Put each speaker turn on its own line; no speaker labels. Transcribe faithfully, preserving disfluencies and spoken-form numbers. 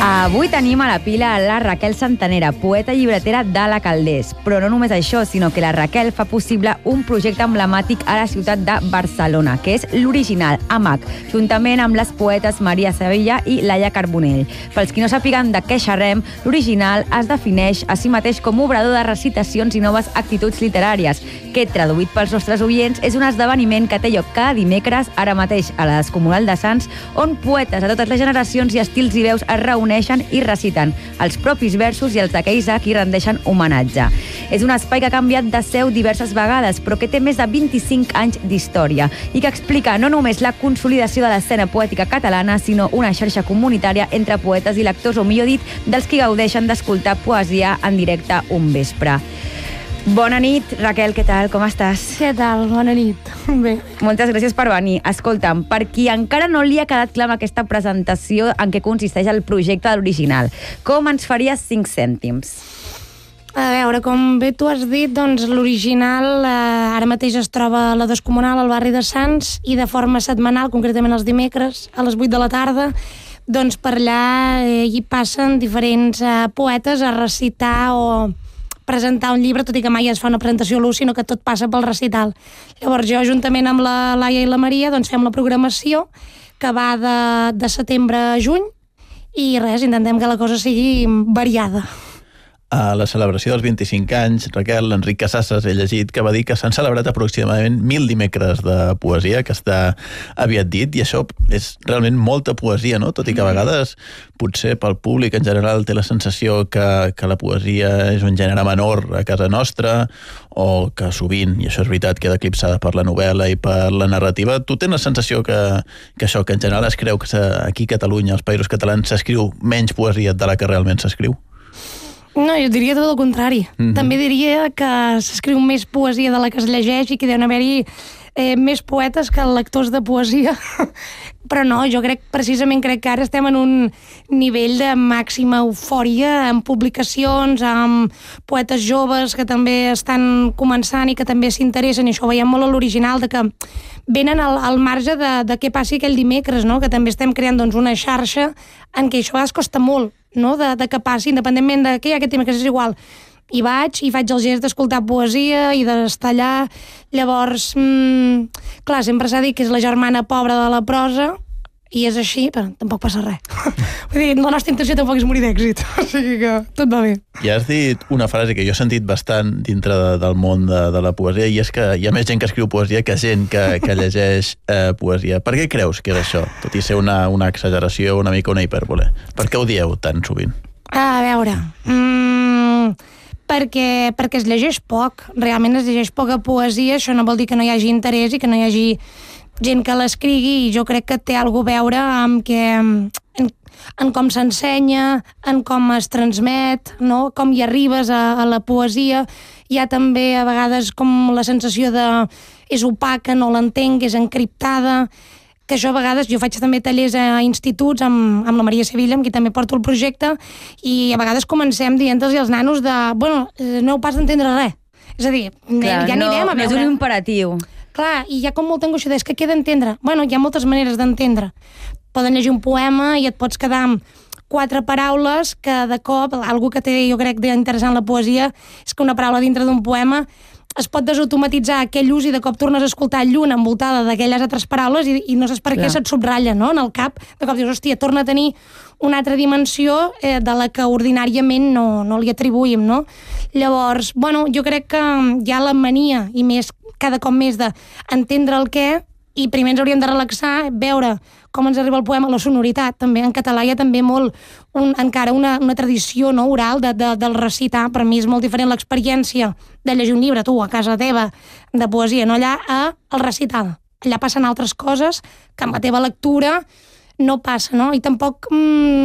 Avui tenim a la pila la Raquel Santanera, poeta i llibretera de la Calders. Però no només això, sinó que la Raquel fa possible un projecte emblemàtic a la ciutat de Barcelona, que és l'Original, AMAC, juntament amb les poetes Maria Sevilla i Laia Carbonell. Pels qui no sàpiguen de què xerrem, l'Original es defineix a si mateix com obrador de recitacions i noves actituds literàries, que, traduït pels nostres oients, és un esdeveniment que té lloc cada dimecres, ara mateix a la Descomunal de Sants, on poetes de totes les generacions i estils i veus es reuneixen i reciten els propis versos i els d'aquells a qui rendeixen homenatge. És un espai que ha canviat de seu diverses vegades, però que té més de vint-i-cinc anys d'història i que explica no només la consolidació de l'escena poètica catalana, sinó una xarxa comunitària entre poetes i lectors, o millor dit, dels qui gaudeixen d'escoltar poesia en directe un vespre. Bona nit, Raquel, què tal? Com estàs?
Què tal? Bona nit. Bé.
Moltes gràcies per venir. Escolta'm, per qui encara no li ha quedat clar amb aquesta presentació en què consisteix el projecte de l'Original, com ens faries cinc cèntims?
A veure, com bé tu has dit, doncs l'Original eh, ara mateix es troba a la Descomunal, al barri de Sants, i de forma setmanal, concretament els dimecres, a les vuit de la tarda, doncs per allà eh, hi passen diferents eh, poetes a recitar o presentar un llibre, tot i que mai es fa una presentació a l'ús, sinó que tot passa pel recital. Llavors jo, juntament amb la Laia i la Maria, doncs fem la programació, que va de, de setembre a juny, i res, intentem que la cosa sigui variada.
A la celebració dels vint-i-cinc anys, Raquel, l'Enric Casasses, he llegit que va dir que s'han celebrat aproximadament mil dimecres de poesia, que està aviat dit, i això és realment molta poesia, no? Tot i que a vegades, potser pel públic en general, té la sensació que, que la poesia és un gènere menor a casa nostra, o que sovint, i això és veritat, queda eclipsada per la novel·la i per la narrativa. Tu tens la sensació que, que això, que en general es creu que aquí a Catalunya, als Països Catalans, s'escriu menys poesia de la que realment s'escriu?
No, jo diria tot el contrari. Mm-hmm. També diria que s'escriu més poesia de la que es llegeix i que deuen haver-hi eh, més poetes que lectors de poesia. Però no, jo crec, precisament crec que ara estem en un nivell de màxima eufòria, amb publicacions, amb poetes joves que també estan començant i que també s'interessen, i això ho veiem molt a l'Original, de que venen al, al marge de, de què passi aquell dimecres, no? Que també estem creant doncs, una xarxa en què això a vegades costa molt, no? de, de que passi, independentment de què hi ha aquest dimecres, és igual. I vaig, i faig el gest d'escoltar poesia i d'estar allà. Llavors, mmm, clar, sempre s'ha dit que és la germana pobra de la prosa, i és així, però tampoc passa res. Vull dir, la nostra intenció tampoc és morir d'èxit, o sigui que tot va bé.
I has dit una frase que jo he sentit bastant dintre de, del món de, de la poesia, i és que hi ha més gent que escriu poesia que gent que, que llegeix eh, poesia. Per què creus que és això? Tot i ser una, una exageració, una mica una hipèrbole. Per què ho dieu tan sovint?
A veure... Mmm... Perquè, perquè es llegeix poc, realment es llegeix poca poesia, això no vol dir que no hi hagi interès i que no hi hagi gent que l'escrigui, i jo crec que té alguna a veure amb que, en, en com s'ensenya, en com es transmet, no? Com hi arribes a, a la poesia. Hi ha també a vegades com la sensació de és opaca, no l'entenc, és encriptada, que això a vegades, jo faig també tallers a instituts amb, amb la Maria Sevilla, amb qui també porto el projecte, i a vegades comencem dient-los als nanos de, bueno, no heu pas d'entendre res. És a dir,
clar,
ja
no,
anirem a veure.
No és un imperatiu.
Clar, i hi ha com molta angoixa de, és que què d'entendre? Bueno, hi ha moltes maneres d'entendre. Poden llegir un poema i et pots quedar amb quatre paraules que de cop, algú que té, jo crec, d'interessant la poesia, és que una paraula dintre d'un poema es pot desautomatitzar aquell ús i de cop tornes a escoltar lluna envoltada d'aquelles altres paraules i, i no saps per què se't subratlla, no?, en el cap. De cop dius, hòstia, torna a tenir una altra dimensió eh, de la que ordinàriament no, no li atribuïm, no? Llavors, bueno, jo crec que hi ha la mania, i més cada cop més, d'entendre el què, i primer ens hauríem de relaxar, veure com ens arriba el poema, la sonoritat, també. En català hi ha també molt, un, encara una, una tradició, no, oral de, de, del recitar. Per mi és molt diferent l'experiència de llegir un llibre, tu, a casa teva, de poesia, no allà, a el recital. Allà passen altres coses que amb la teva lectura no passa, no? I tampoc... Mmm,